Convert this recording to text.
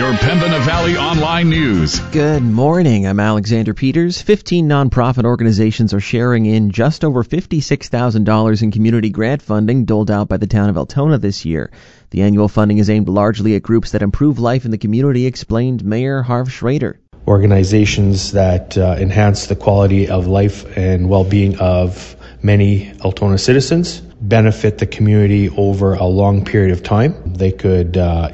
your Pembina Valley online news. Good morning. I'm Alexander Peters. 15 nonprofit organizations are sharing in just over $56,000 in community grant funding doled out by the town of Altona this year. The annual funding is aimed largely at groups that improve life in the community, explained Mayor Harv Schrader. Organizations that enhance the quality of life and well-being of many Altona citizens, benefit the community over a long period of time. They could